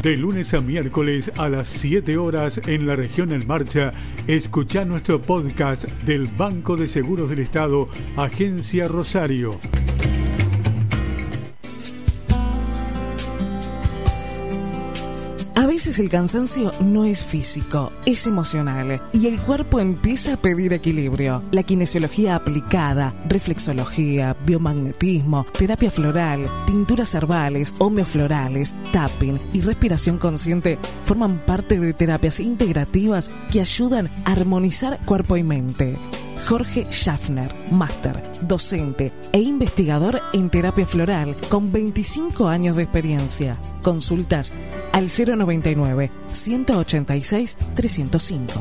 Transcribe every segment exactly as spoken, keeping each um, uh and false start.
De lunes a miércoles a las siete horas en la región En Marcha, escuchá nuestro podcast del Banco de Seguros del Estado, Agencia Rosario. A veces el cansancio no es físico, es emocional y el cuerpo empieza a pedir equilibrio. La kinesiología aplicada, reflexología, biomagnetismo, terapia floral, tinturas herbales, homeoflorales, tapping y respiración consciente forman parte de terapias integrativas que ayudan a armonizar cuerpo y mente. Jorge Schaffner, máster, docente e investigador en terapia floral con veinticinco años de experiencia. Consultas al cero noventa y nueve, ciento ochenta y seis, trescientos cinco.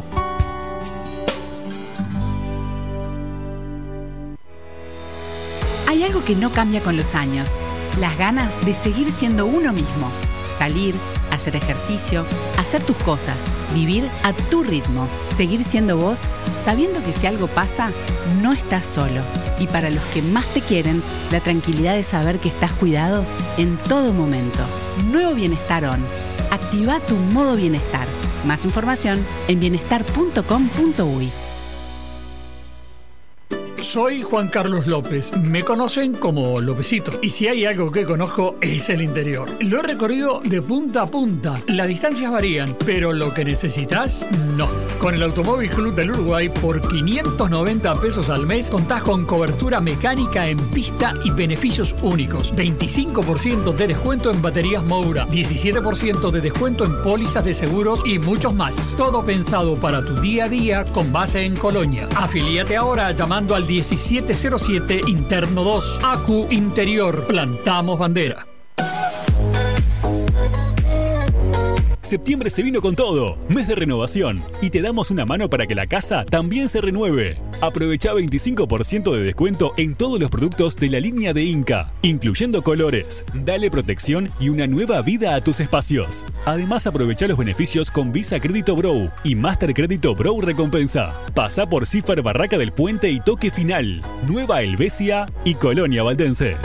Hay algo que no cambia con los años: las ganas de seguir siendo uno mismo. Salir, hacer ejercicio, hacer tus cosas, vivir a tu ritmo, seguir siendo vos, sabiendo que si algo pasa, no estás solo. Y para los que más te quieren, la tranquilidad de saber que estás cuidado en todo momento. Nuevo Bienestar On. Activa tu modo bienestar. Más información en bienestar punto com punto uy. Soy Juan Carlos López, me conocen como Lópezito, y si hay algo que conozco es el interior. Lo he recorrido de punta a punta, las distancias varían, pero lo que necesitas, no. Con el Automóvil Club del Uruguay, por quinientos noventa pesos al mes, contás con cobertura mecánica en pista y beneficios únicos. veinticinco por ciento de descuento en baterías Moura, diecisiete por ciento de descuento en pólizas de seguros y muchos más. Todo pensado para tu día a día con base en Colonia. Afilíate ahora llamando al diecisiete cero siete interno dos. A Q Interior. Plantamos bandera. Septiembre se vino con todo, mes de renovación, y te damos una mano para que la casa también se renueve. Aprovecha veinticinco por ciento de descuento en todos los productos de la línea de Inca, incluyendo colores. Dale protección y una nueva vida a tus espacios. Además, aprovecha los beneficios con Visa Crédito Brow y Master Crédito Brow Recompensa. Pasa por Cifar Barraca del Puente y Toque Final, Nueva Helvecia y Colonia Valdense.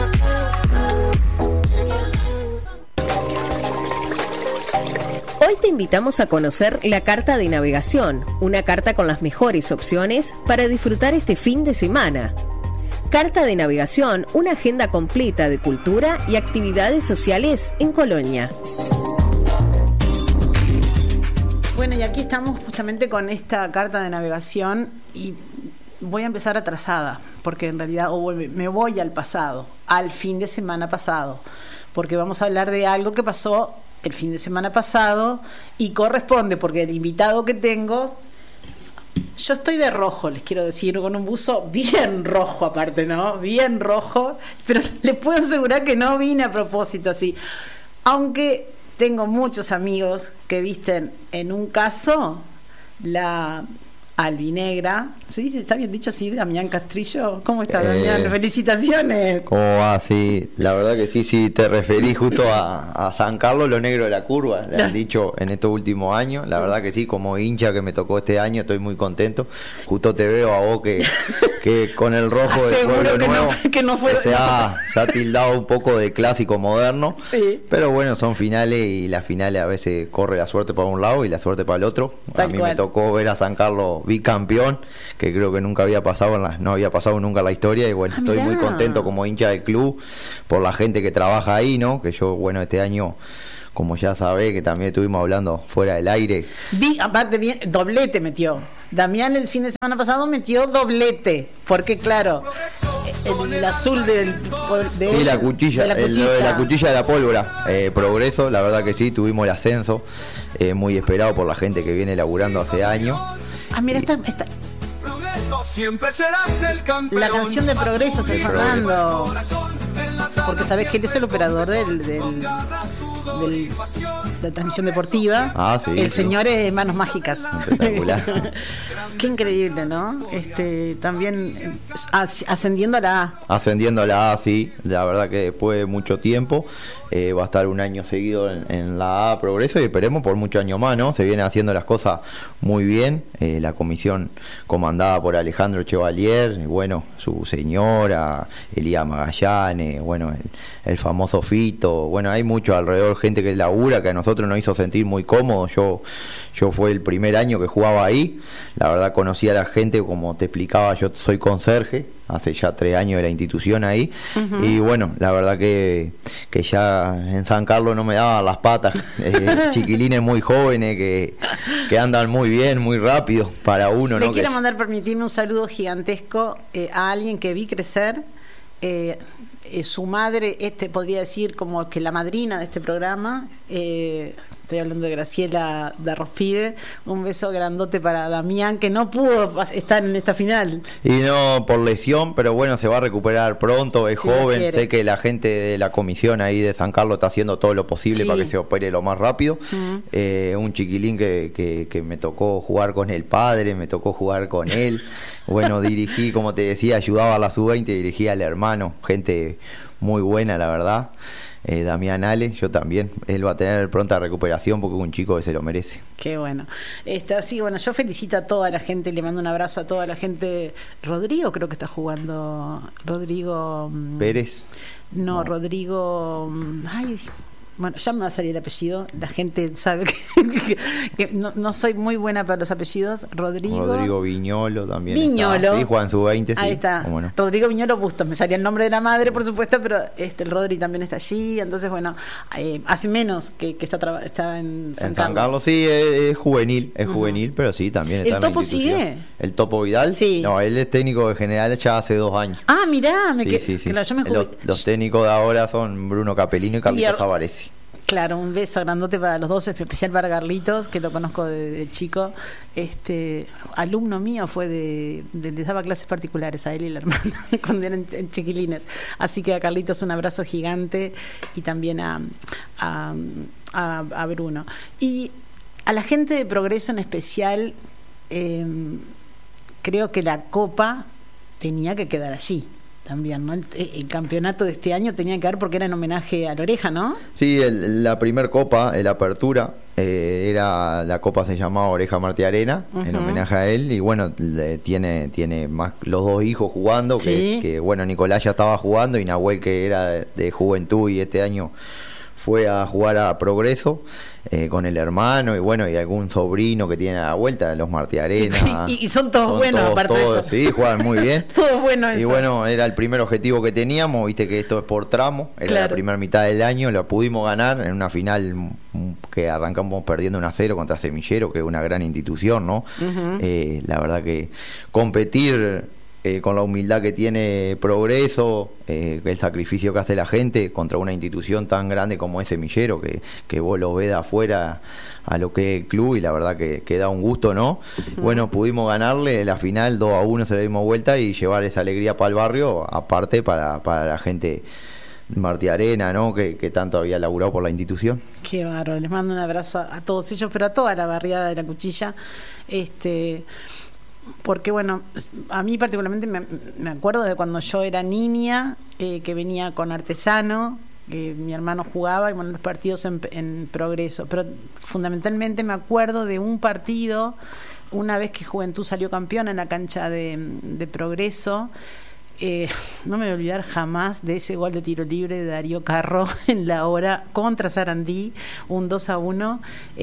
Hoy te invitamos a conocer la carta de navegación, una carta con las mejores opciones para disfrutar este fin de semana. Carta de navegación, una agenda completa de cultura y actividades sociales en Colonia. Bueno, y aquí estamos justamente con esta carta de navegación y voy a empezar atrasada, porque en realidad me voy al pasado, al fin de semana pasado, porque vamos a hablar de algo que pasó el fin de semana pasado y corresponde porque el invitado que tengo, yo estoy de rojo, les quiero decir, con un buzo bien rojo aparte, ¿no? Bien rojo, pero les puedo asegurar que no vine a propósito así, aunque tengo muchos amigos que visten en un caso la albinegra, ¿sí? ¿Está bien dicho así, Damián Castrillo? ¿Cómo está, eh, Damián? Felicitaciones. ¿Cómo va? Sí, la verdad que sí, sí, te referís justo a, a San Carlos, lo negro de la curva, le han dicho en estos últimos años, la verdad que sí, como hincha que me tocó este año, estoy muy contento, justo te veo a vos que, que con el rojo del pueblo que nuevo no, que no fue... se, ha, se ha tildado un poco de clásico moderno, sí. Pero bueno, son finales y las finales a veces corre la suerte para un lado y la suerte para el otro. Tal a mí cual. Me tocó ver a San Carlos bicampeón, que creo que nunca había pasado en la, no había pasado nunca en la historia, y bueno, ah, estoy mirá. muy contento como hincha del club por la gente que trabaja ahí, ¿no? Que yo, bueno, este año, como ya sabés, que también estuvimos hablando fuera del aire. Vi, aparte, bien, doblete metió. Damián el fin de semana pasado metió doblete, porque claro, el, el azul del de, Sí, la cuchilla, de la el- cuchilla. lo de la cuchilla de la pólvora, eh, progreso, la verdad que sí, tuvimos el ascenso, eh, muy esperado por la gente que viene laburando hace años. Ah, mira, esta, esta, Siempre serás el campeón. la canción de Progreso está sonando, porque sabés que él es el operador del, del, del- de la transmisión deportiva. Ah, sí, el sí. señor es de Manos Mágicas. Espectacular. Qué increíble, ¿no? Este, también eh, as- ascendiendo a la A. Ascendiendo a la A, sí, la verdad que después de mucho tiempo, eh, va a estar un año seguido en, en la A Progreso y esperemos por muchos años más, ¿no? Se vienen haciendo las cosas muy bien, eh, la comisión comandada por Alejandro Chevalier, y bueno, su señora, Elía Magallanes, bueno, el, el famoso Fito, bueno, hay mucho alrededor, gente que labura, que a nosotros nos hizo sentir muy cómodos. Yo, yo fue el primer año que jugaba ahí, la verdad conocí a la gente, como te explicaba, yo soy conserje, hace ya tres años de la institución ahí, uh-huh. y bueno, la verdad que, que ya en San Carlos no me daban las patas, eh, chiquilines muy jóvenes que, que andan muy bien, muy rápido para uno. Le ¿no? quiero que... mandar, permitirme un saludo gigantesco eh, a alguien que vi crecer, eh, eh, su madre, este podría decir como que la madrina de este programa, eh, estoy hablando de Graciela de Rospide. Un beso grandote para Damián, que no pudo estar en esta final. Y no por lesión, pero bueno, se va a recuperar pronto, es si joven. Sé que la gente de la comisión ahí de San Carlos está haciendo todo lo posible sí. para que se opere lo más rápido. Uh-huh. eh, un chiquilín que, que, que me tocó jugar con el padre, me tocó jugar con él. Bueno, dirigí, como te decía, ayudaba a la sub veinte, dirigía al hermano, gente muy buena, la verdad. Eh, Damián Ale, yo también, él va a tener pronta recuperación porque es un chico que se lo merece. Qué bueno. Está, sí, bueno, yo felicito a toda la gente, le mando un abrazo a toda la gente. Rodrigo creo que está jugando, Rodrigo Pérez. No, no. Rodrigo, ay, bueno, ya me va a salir el apellido, la gente sabe que, que, que no, no soy muy buena para los apellidos. Rodrigo Rodrigo Viñolo también. Viñolo. Está. Sí, juega en sub veinte. Ahí sí. está. Bueno. Rodrigo Viñolo Bustos, me salía el nombre de la madre, por supuesto, pero este el Rodri también está allí. Entonces, bueno, eh, hace menos que, que está, traba, está en San en Carlos. San Carlos, sí, es, es juvenil, es uh-huh. juvenil, pero sí, también está ¿El en Topo la institución. sigue? ¿El Topo Vidal? Sí. No, él es técnico de general ya hace dos años. Ah, mirá, me sí, que, sí, sí. Claro, yo me los, los técnicos de ahora son Bruno Capelino y Carlitos Zavaresi. Claro, un beso grandote para los dos, especial para Carlitos, que lo conozco de, de chico. Este alumno mío fue de, de, les daba clases particulares a él y la hermana cuando eran chiquilines. Así que a Carlitos un abrazo gigante y también a, a, a, a Bruno. Y a la gente de Progreso en especial, eh, creo que la copa tenía que quedar allí. También, ¿no? El, el campeonato de este año tenía que dar porque era en homenaje a la Oreja, ¿no? Sí, el, la primer copa, la apertura, eh, era la copa se llamaba Oreja Martí Arena, uh-huh. en homenaje a él, y bueno, le, tiene tiene más los dos hijos jugando, que, ¿sí? que bueno, Nicolás ya estaba jugando y Nahuel, que era de, de Juventud y este año fue a jugar a Progreso eh, con el hermano y bueno, y algún sobrino que tiene a la vuelta, los Martí Arena. y, y son todos son buenos, todos, aparte todos, de eso. Sí, juegan muy bien. Todos buenos. Y eso. bueno, era el primer objetivo que teníamos, viste que esto es por tramo, era claro. la primera mitad del año, la pudimos ganar en una final que arrancamos perdiendo uno a cero contra Semillero, que es una gran institución, ¿no? Uh-huh. Eh, la verdad que competir Eh, con la humildad que tiene Progreso, eh, el sacrificio que hace la gente contra una institución tan grande como es Semillero, que, que vos lo ves de afuera a lo que es el club, y la verdad que, que da un gusto, ¿no? Uh-huh. Bueno, pudimos ganarle la final dos a uno, se le dimos vuelta y llevar esa alegría para el barrio, aparte para, para la gente Martí Arena, ¿no? Que, que tanto había laburado por la institución. Qué bárbaro, les mando un abrazo a, a todos ellos, pero a toda la barriada de La Cuchilla. Este... Porque bueno, a mí particularmente me, me acuerdo de cuando yo era niña, eh, que venía con Artesano, que mi hermano jugaba, y bueno, los partidos en, en Progreso, pero fundamentalmente me acuerdo de un partido, una vez que Juventud salió campeona en la cancha de, de Progreso. Eh, no me voy a olvidar jamás de ese gol de tiro libre de Darío Carro en la hora contra Sarandí, un dos a uno.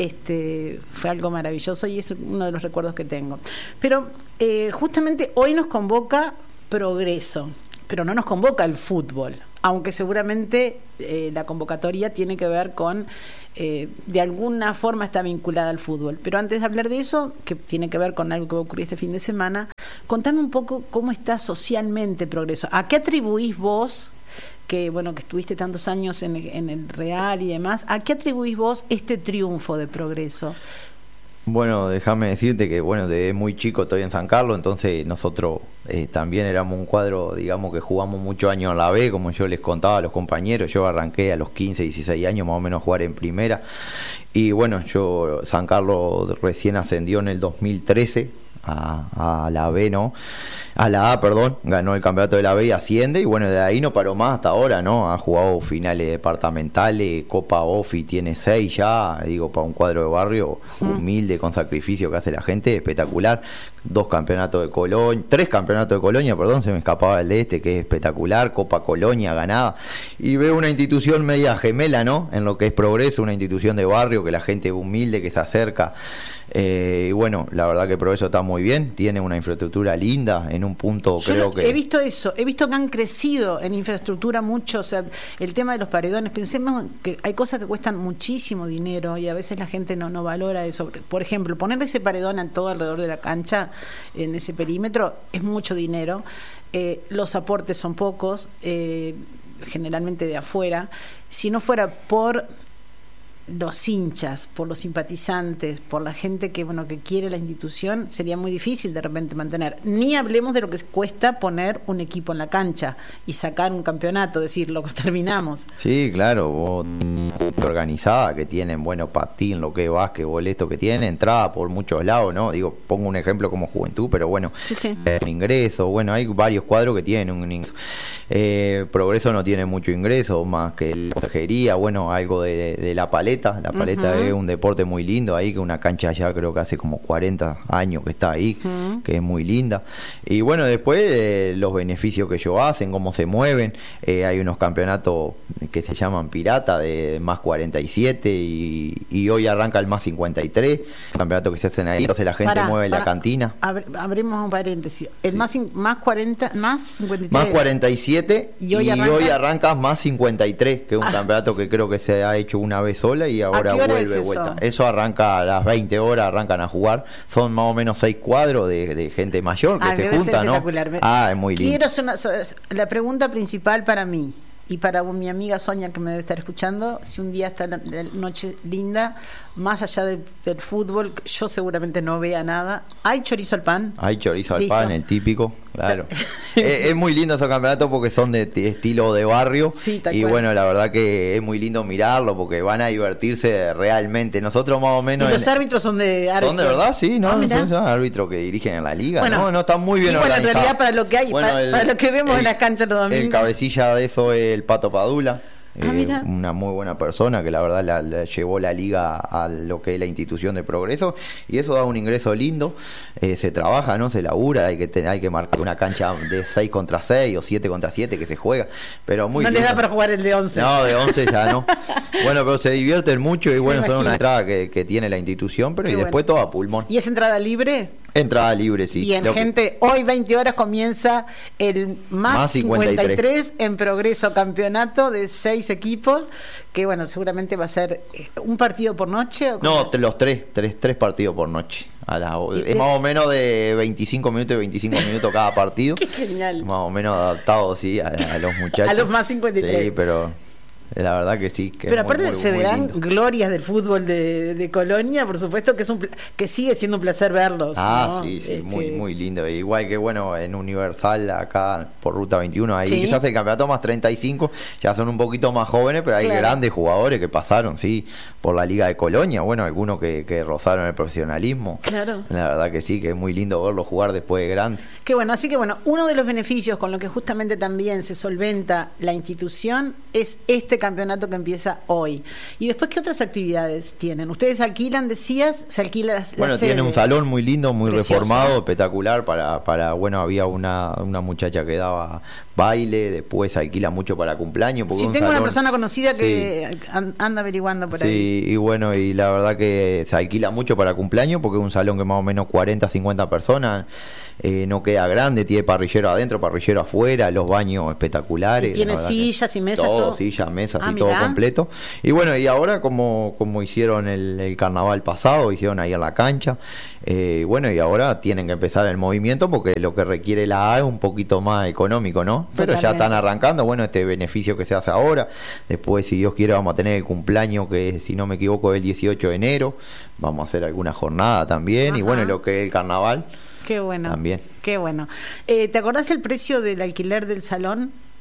Este, fue algo maravilloso y es uno de los recuerdos que tengo. Pero eh, justamente hoy nos convoca Progreso, pero no nos convoca el fútbol, aunque seguramente eh, la convocatoria tiene que ver con, eh, de alguna forma está vinculada al fútbol. Pero antes de hablar de eso, que tiene que ver con algo que va a ocurrir este fin de semana, contame un poco cómo está socialmente Progreso. ¿A qué atribuís vos, que bueno, que estuviste tantos años en, en el Real y demás, a qué atribuís vos este triunfo de Progreso? Bueno, déjame decirte que bueno, desde muy chico estoy en San Carlos, entonces nosotros eh, también éramos un cuadro, digamos que jugamos muchos años en la B, como yo les contaba a los compañeros. Yo arranqué a los quince, dieciséis años más o menos a jugar en primera, y bueno, yo San Carlos recién ascendió en el dos mil trece a, a la B, ¿no? A la A, perdón, ganó el campeonato de la B y asciende, y bueno, de ahí no paró más hasta ahora, ¿no? Ha jugado finales departamentales, Copa Ofi, tiene seis ya, digo, para un cuadro de barrio humilde, con sacrificio que hace la gente, espectacular. dos campeonatos de Colonia, tres campeonatos de Colonia, perdón, se me escapaba el de este, que es espectacular, Copa Colonia ganada, y veo una institución media gemela, ¿no? En lo que es Progreso, una institución de barrio, que la gente humilde, que se acerca, eh, y bueno, la verdad que Progreso está muy bien, tiene una infraestructura linda, en un punto Yo creo lo, que... He visto eso, he visto que han crecido en infraestructura mucho, o sea, el tema de los paredones, pensemos que hay cosas que cuestan muchísimo dinero y a veces la gente no, no valora eso. Por ejemplo, poner ese paredón en todo alrededor de la cancha, en ese perímetro, es mucho dinero, eh, los aportes son pocos, eh, generalmente de afuera. Si no fuera por los hinchas, por los simpatizantes, por la gente que bueno que quiere la institución, sería muy difícil de repente mantener. Ni hablemos de lo que cuesta poner un equipo en la cancha y sacar un campeonato, decir, lo que terminamos. Sí, claro, vos, organizada, que tienen, bueno, patín, lo que es básquetbol, esto que tiene, entrada por muchos lados, ¿no? Digo, pongo un ejemplo como Juventud, pero bueno, sí, sí. Eh, ingreso, bueno, hay varios cuadros que tienen un ingreso. Eh, Progreso no tiene mucho ingreso, más que la cerjería, bueno, algo de, de la paleta. La paleta uh-huh. es un deporte muy lindo ahí, que una cancha ya creo que hace como cuarenta años que está ahí, uh-huh. que es muy linda. Y bueno, después eh, los beneficios que ellos hacen, cómo se mueven, eh, hay unos campeonatos que se llaman Pirata de más cuarenta y siete y, y hoy arranca el más cincuenta y tres, campeonato que se hacen ahí, entonces la gente pará, mueve pará. la cantina. Abr- abrimos un paréntesis, el sí. más, in- más cuarenta, más cincuenta y tres. Más cuarenta y siete y hoy, y arranca? hoy arranca más cincuenta y tres, que es un ah. campeonato que creo que se ha hecho una vez sola y ahora vuelve eso? vuelta. Eso arranca a las veinte horas, arrancan a jugar. Son más o menos seis cuadros de, de gente mayor que ah, se junta, ¿no? Ah, es muy lindo. Quiero hacer una, la pregunta principal para mí y para mi amiga Sonia, que me debe estar escuchando, si un día está la, la noche linda, más allá de, del fútbol, yo seguramente no vea nada, ¿hay chorizo al pan? Hay chorizo al pan, el típico, claro. es, es muy lindo esos campeonatos porque son de t- estilo de barrio, sí, y cual. bueno, la verdad que es muy lindo mirarlo porque van a divertirse realmente. Nosotros más o menos... ¿Y los en, árbitros son de árbitros? ¿Son de verdad? Sí, ¿no? Ah, son, son árbitros que dirigen en la liga, bueno, ¿no? No, están muy bien y bueno, organizados. en realidad para lo que hay, bueno, para, el, para lo que vemos el, en las canchas los domingos. El cabecilla de eso es el Pato Padula. Ah, eh, una muy buena persona que la verdad la, la llevó la liga a lo que es la institución de Progreso y eso da un ingreso lindo, eh, se trabaja, no se labura, hay que tener, hay que marcar una cancha de seis contra seis o siete contra siete que se juega, pero muy no lindo. les da para jugar el de once. No, de once ya no. Bueno, pero se divierten mucho sí, y bueno, son una entrada que, que tiene la institución, pero Qué y bueno. después todo a pulmón. ¿Y es entrada libre? Entrada libre, sí. Bien, Lo gente, que... hoy veinte horas comienza el más, más cincuenta y tres. cincuenta y tres en Progreso, campeonato de seis equipos, que bueno, seguramente va a ser un partido por noche. ¿O no, los tres, tres, tres partidos por noche. A la, es de... más o menos de veinticinco minutos y veinticinco minutos cada partido. Qué genial. Más o menos adaptado, sí, a, a los muchachos. A los más cincuenta y tres. Sí, pero... La verdad que sí. Que Pero muy, aparte muy, se muy verán lindo. glorias del fútbol de, de Colonia, por supuesto que es un que sigue siendo un placer verlos. Ah, ¿no? sí, sí, este... muy muy lindo. Igual que bueno, en Universal acá por Ruta veintiuno, ahí ¿Sí? que se hace el campeonato más treinta y cinco, ya son un poquito más jóvenes, pero hay claro. grandes jugadores que pasaron, sí, por la Liga de Colonia, bueno, algunos que, que rozaron el profesionalismo. Claro. La verdad que sí, que es muy lindo verlos jugar después de grande. Qué bueno, así que bueno, uno de los beneficios con lo que justamente también se solventa la institución es este campeonato que empieza hoy. Y después, ¿qué otras actividades tienen? ¿Ustedes alquilan, decías? ¿Se alquila la, Bueno, la tiene sede? un salón muy lindo, muy Precioso. reformado, espectacular para, para bueno, había una, una muchacha que daba baile, después alquila mucho para cumpleaños. Si sí, tengo salón, una persona conocida que sí. anda averiguando por sí, ahí. Sí, y bueno, y la verdad que se alquila mucho para cumpleaños porque es un salón que más o menos cuarenta, cincuenta personas, eh, no queda grande, tiene parrillero adentro, parrillero afuera, los baños espectaculares. ¿Y tiene sillas y mesas? Todo, todo, sillas, mesas ah, y mirá. todo completo. Y bueno, y ahora como, como hicieron el, el carnaval pasado, hicieron ahí en la cancha, eh, bueno, y ahora tienen que empezar el movimiento porque lo que requiere la A es un poquito más económico, ¿no? Pero Totalmente. Ya están arrancando, bueno, este beneficio que se hace ahora. Después, si Dios quiere, vamos a tener el cumpleaños que, si no me equivoco, es el dieciocho de enero. Vamos a hacer alguna jornada también. Ajá. Y bueno, lo que es el carnaval. Qué bueno. También. Qué bueno. Eh, ¿Te acordás el precio del alquiler del salón?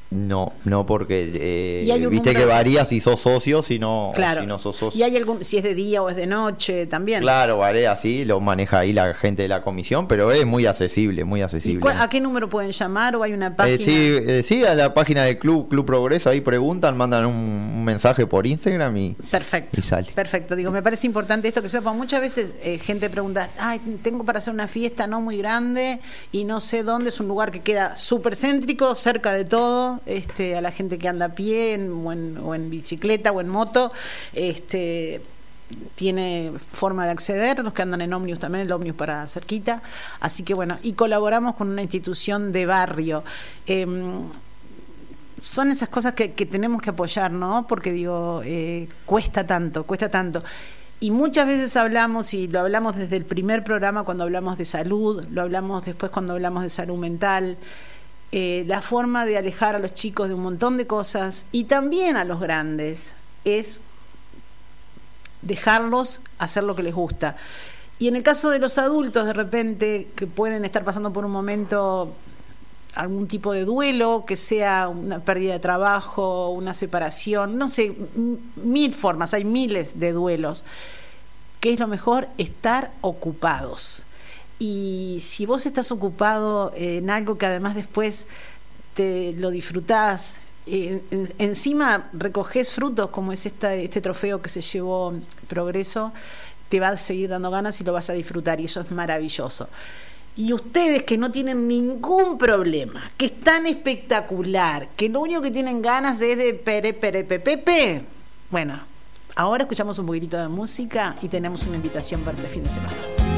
No, no porque eh, ¿Y hay un viste número? que varía si sos socio, si no, Claro. o si no sos socio. ¿Y hay algún, si es de día o es de noche también? Claro, varía así, lo maneja ahí la gente de la comisión, pero es muy accesible, muy ¿Y accesible. cuál- ¿A qué número pueden llamar o hay una página? Eh, sí, eh, sí, a la página del Club Club Progreso, ahí preguntan, mandan un, un mensaje por Instagram y, Perfecto. y sale. Perfecto, digo, me parece importante esto que sepa. Muchas veces eh, gente pregunta, ay, tengo para hacer una fiesta no muy grande y no sé dónde, es un lugar que queda súper céntrico, cerca de todo, este, a la gente que anda a pie en, o, en, o en bicicleta o en moto, este tiene forma de acceder, los que andan en ómnibus también, el ómnibus para cerquita, así que bueno, y colaboramos con una institución de barrio. Eh, son esas cosas que, que tenemos que apoyar, ¿no? Porque digo, eh, cuesta tanto, cuesta tanto. Y muchas veces hablamos, y lo hablamos desde el primer programa cuando hablamos de salud, lo hablamos después cuando hablamos de salud mental, eh, la forma de alejar a los chicos de un montón de cosas y también a los grandes es dejarlos hacer lo que les gusta. Y en el caso de los adultos, de repente, que pueden estar pasando por un momento, algún tipo de duelo, que sea una pérdida de trabajo, una separación, no sé, mil formas, hay miles de duelos. ¿Qué es lo mejor? Estar ocupados. Y si vos estás ocupado en algo que además después te lo disfrutás, eh, en, encima recogés frutos, como es esta, este trofeo que se llevó Progreso, te va a seguir dando ganas y lo vas a disfrutar, y eso es maravilloso. Y ustedes que no tienen ningún problema, que es tan espectacular, que lo único que tienen ganas es de pere, pere, pepepe, bueno, ahora escuchamos un poquitito de música y tenemos una invitación para este fin de semana.